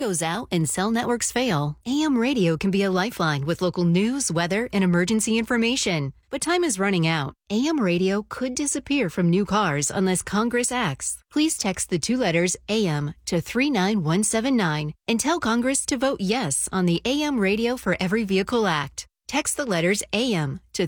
goes out and cell networks fail, AM radio can be a lifeline with local news, weather, and emergency information. But time is running out. AM radio could disappear from new cars unless Congress acts. Please text the 2 letters AM to 39179 and tell Congress to vote yes on the AM Radio for Every Vehicle Act. Text the letters AM to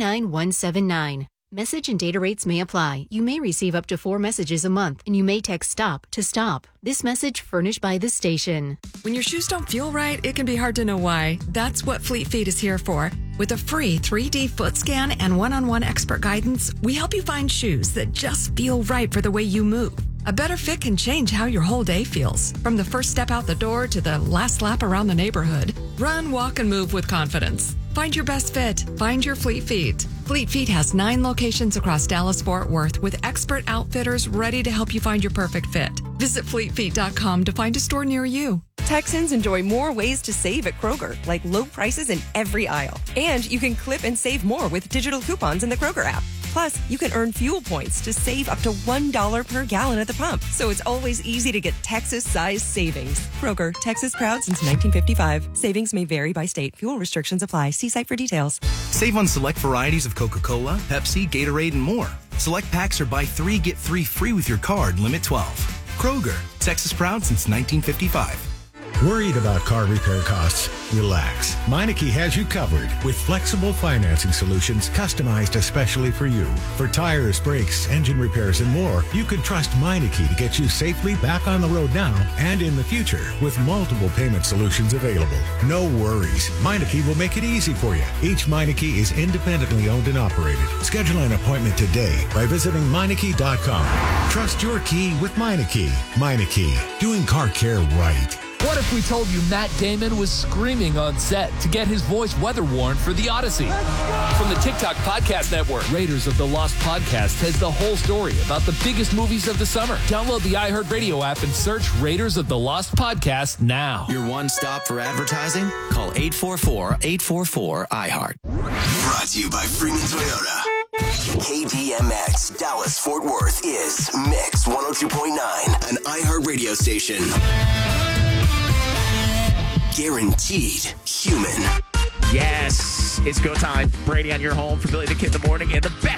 39179. Message and data rates may apply. You may receive up to 4 messages a month, and you may text STOP to stop. This message furnished by the station. When your shoes don't feel right, it can be hard to know why. That's what Fleet Feet is here for. With a free 3D foot scan and one-on-one expert guidance, we help you find shoes that just feel right for the way you move. A better fit can change how your whole day feels. From the first step out the door to the last lap around the neighborhood. Run, walk, and move with confidence. Find your best fit. Find your Fleet Feet. Fleet Feet has 9 locations across Dallas-Fort Worth with expert outfitters ready to help you find your perfect fit. Visit fleetfeet.com to find a store near you. Texans enjoy more ways to save at Kroger, like low prices in every aisle. And you can clip and save more with digital coupons in the Kroger app. Plus, you can earn fuel points to save up to $1 per gallon at the pump. So it's always easy to get Texas-sized savings. Kroger, Texas proud since 1955. Savings may vary by state. Fuel restrictions apply. See site for details. Save on select varieties of Coca-Cola, Pepsi, Gatorade, and more. Select packs are buy 3, get 3 free with your card, limit 12. Kroger, Texas proud since 1955. Worried about car repair costs? Relax. Meineke has you covered with flexible financing solutions customized especially for you. For tires, brakes, engine repairs, and more, you can trust Meineke to get you safely back on the road now and in the future with multiple payment solutions available. No worries. Meineke will make it easy for you. Each Meineke is independently owned and operated. Schedule an appointment today by visiting Meineke.com. Trust your key with Meineke. Meineke, doing car care right. What if we told you Matt Damon was screaming on set to get his voice weather-worn for The Odyssey? From the TikTok Podcast Network, Raiders of the Lost Podcast has the whole story about the biggest movies of the summer. Download the iHeartRadio app and search Raiders of the Lost Podcast now. Your one stop for advertising? Call 844-844-iHeart. Brought to you by Freeman Toyota. KDMX Dallas Fort Worth is Mix 102.9, an iHeart radio station. Guaranteed human. Yes, it's go time. Brady on your home for Billy the Kid in the morning and the best